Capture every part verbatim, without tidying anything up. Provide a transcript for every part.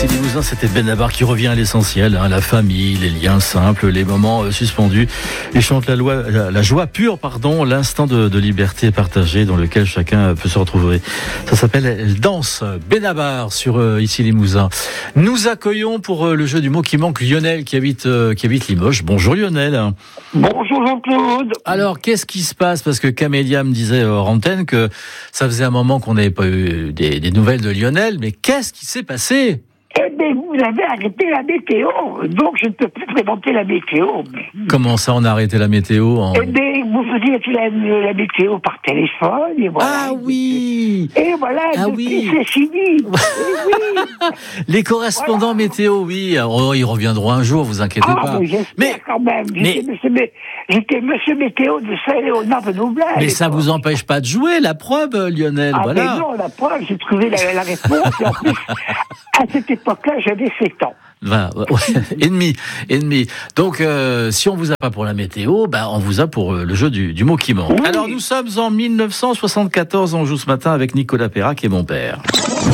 Ici Limousin, c'était Benabar qui revient à l'essentiel, hein, la famille, les liens simples, les moments euh, suspendus. Il chante la, loi, la, la joie pure, pardon, l'instant de, de liberté partagée dans lequel chacun peut se retrouver. Ça s'appelle Elle danse, Benabar sur euh, Ici Limousin. Nous accueillons pour euh, le jeu du mot qui manque Lionel qui habite, euh, qui habite Limoges. Bonjour Lionel. Bonjour Jean-Claude. Alors qu'est-ce qui se passe? Parce que Camélia me disait hors antenne que ça faisait un moment qu'on n'avait pas eu des, des nouvelles de Lionel, mais qu'est-ce qui s'est passé? Eh bien, vous avez arrêté la météo, donc je ne peux plus présenter la météo. Comment ça, on a arrêté la météo en... Eh bien, vous faisiez la, la météo par téléphone, et voilà. Ah oui. Et voilà, ah depuis, oui. c'est fini. oui. Les correspondants voilà. météo, oui. Oh, ils reviendront un jour, vous inquiétez ah, pas. Mais j'espère mais, quand même. J'étais, mais... monsieur, j'étais monsieur météo de Saint-Léonard de Noublin. Mais ça vous empêche pas de jouer, la preuve, Lionel. Ah, voilà. mais non, la preuve, j'ai trouvé la, la réponse, et en plus, à cette époque-là, j'avais sept ans. Voilà, et demi, et demi. Donc, euh, si on vous a pas pour la météo, bah, on vous a pour euh, le jeu du, du mot qui manque. Oui. Alors, nous sommes en dix-neuf cent soixante-quatorze, on joue ce matin avec Nicolas Perrac qui est mon père.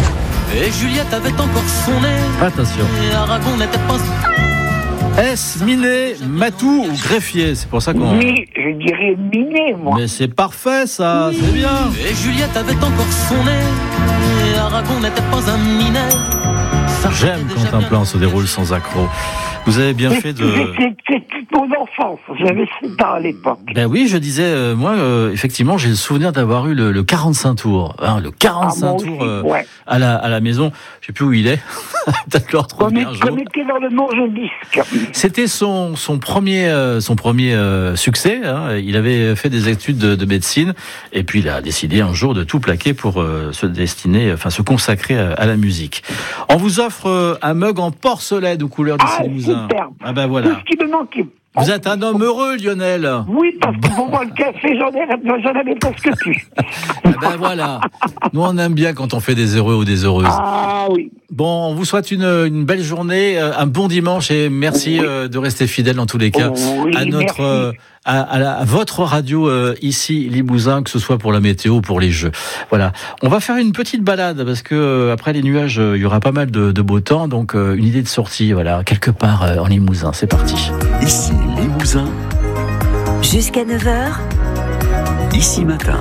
Et Juliette avait encore son nez. Attention. Et Aragon n'était pas... Est-ce miné, matou ou greffier? C'est pour ça qu'on... Oui, je dirais miné, moi. Mais c'est parfait, ça, oui. C'est bien. Et Juliette avait encore son nez. Et Aragon n'était pas un minet. J'aime quand un plan se déroule sans accroc. Vous avez bien c'est, fait de... C'est, c'est, c'est mon enfance, j'avais sept ans à l'époque. Ben oui, je disais, euh, moi, euh, effectivement, j'ai le souvenir d'avoir eu le, le quarante-cinq tours. Hein, le quarante-cinq ah, tours euh, ouais. à, la, à la maison. Je sais plus où il est. Peut-être le retrouver un jour. On était dans le Manger Disque. C'était son, son premier, euh, son premier euh, succès. Hein. Il avait fait des études de, de médecine. Et puis, il a décidé un jour de tout plaquer pour euh, se destiner, enfin, se consacrer à, à la musique. On vous offre euh, un mug en porcelaine aux couleurs d'Ici Limousin. Superbe. Ah ben voilà. Tout ce qui me manquait. Vous êtes un homme heureux, Lionel. Oui, parce que pour moi, le café, j'en, ai, j'en avais presque plus. Ah ben voilà. Nous, on aime bien quand on fait des heureux ou des heureuses. Ah oui. Bon, on vous souhaite une, une belle journée, un bon dimanche et merci oui. de rester fidèle dans tous les cas oui, à notre, euh, à, à, la, à votre radio euh, ici Limousin, que ce soit pour la météo ou pour les jeux. Voilà. On va faire une petite balade parce que euh, après les nuages, euh, il y aura pas mal de, de beau temps, donc euh, une idée de sortie, voilà, quelque part euh, en Limousin. C'est parti. Ici Limousin. Jusqu'à neuf heures. Ici matin.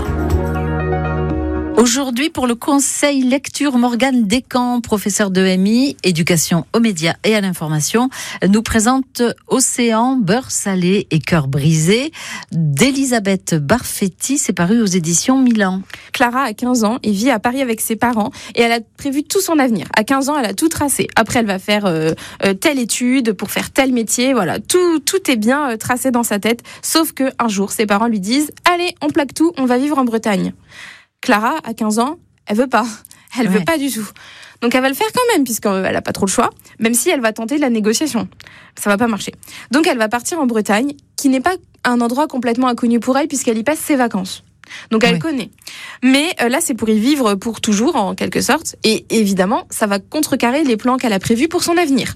Aujourd'hui, pour le conseil lecture, Morgane Descamps, professeure de M I, éducation aux médias et à l'information, nous présente Océan, beurre salé et cœur brisé d'Elisabeth Barfetti. C'est paru aux éditions Milan. Clara a quinze ans et vit à Paris avec ses parents et elle a prévu tout son avenir. À quinze ans, elle a tout tracé. Après, elle va faire euh, euh, telle étude pour faire tel métier. Voilà, tout, tout est bien euh, tracé dans sa tête. Sauf que un jour, ses parents lui disent « Allez, on plaque tout, on va vivre en Bretagne ». Clara, à quinze ans, elle veut pas. Elle ouais. veut pas du tout. Donc elle va le faire quand même, puisqu'elle a pas trop le choix, même si elle va tenter de la négociation. Ça va pas marcher. Donc elle va partir en Bretagne, qui n'est pas un endroit complètement inconnu pour elle, puisqu'elle y passe ses vacances. Donc elle oui. connaît. Mais euh, là, c'est pour y vivre pour toujours, en quelque sorte. Et évidemment, ça va contrecarrer les plans qu'elle a prévus pour son avenir.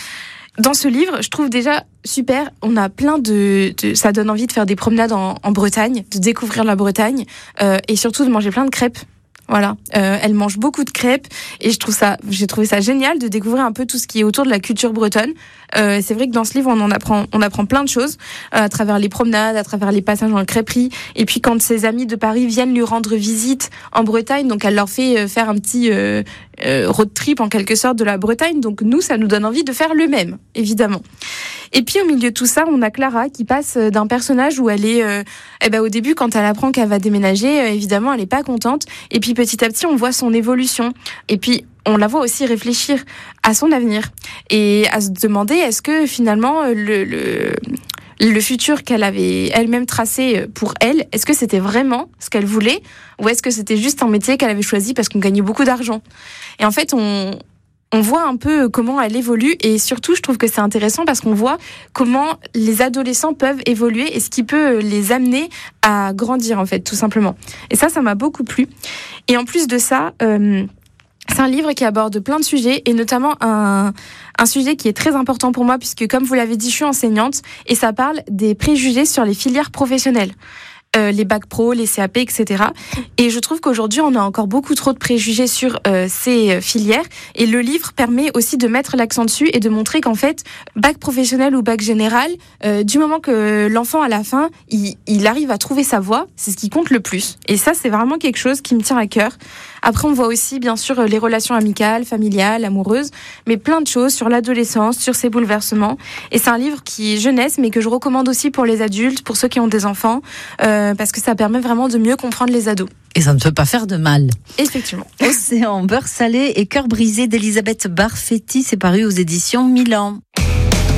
Dans ce livre, je trouve déjà super, on a plein de, de... ça donne envie de faire des promenades en, en Bretagne, de découvrir la Bretagne, euh, et surtout de manger plein de crêpes. Voilà, euh, elle mange beaucoup de crêpes et je trouve ça, j'ai trouvé ça génial de découvrir un peu tout ce qui est autour de la culture bretonne. Euh, c'est vrai que dans ce livre, on en apprend, on apprend plein de choses euh, à travers les promenades, à travers les passages en crêperie. Et puis quand ses amis de Paris viennent lui rendre visite en Bretagne, donc elle leur fait faire un petit euh, euh, road trip en quelque sorte de la Bretagne. Donc nous, ça nous donne envie de faire le même, évidemment. Et puis au milieu de tout ça, on a Clara qui passe d'un personnage où elle est, euh, eh ben au début quand elle apprend qu'elle va déménager, euh, évidemment elle est pas contente. Et puis petit à petit, on voit son évolution. Et puis on la voit aussi réfléchir à son avenir et à se demander est-ce que finalement le, le, le futur qu'elle avait elle-même tracé pour elle, est-ce que c'était vraiment ce qu'elle voulait ou est-ce que c'était juste un métier qu'elle avait choisi parce qu'on gagnait beaucoup d'argent. Et en fait, on On voit un peu comment elle évolue et surtout, je trouve que c'est intéressant parce qu'on voit comment les adolescents peuvent évoluer et ce qui peut les amener à grandir, en fait, tout simplement. Et ça, ça m'a beaucoup plu. Et en plus de ça, euh, c'est un livre qui aborde plein de sujets et notamment un, un sujet qui est très important pour moi puisque, comme vous l'avez dit, je suis enseignante et ça parle des préjugés sur les filières professionnelles. euh, les bacs pro, les C A P, et cetera. Et je trouve qu'aujourd'hui, on a encore beaucoup trop de préjugés sur euh, ces filières. Et le livre permet aussi de mettre l'accent dessus et de montrer qu'en fait, bac professionnel ou bac général, euh, du moment que l'enfant à la fin, il, il arrive à trouver sa voie, c'est ce qui compte le plus. Et ça, c'est vraiment quelque chose qui me tient à cœur. Après, on voit aussi, bien sûr, les relations amicales, familiales, amoureuses, mais plein de choses sur l'adolescence, sur ses bouleversements. Et c'est un livre qui est jeunesse, mais que je recommande aussi pour les adultes, pour ceux qui ont des enfants, euh, parce que ça permet vraiment de mieux comprendre les ados. Et ça ne peut pas faire de mal. Effectivement. Océan, beurre salé et cœur brisé d'Elisabeth Barfetti, c'est paru aux éditions Milan.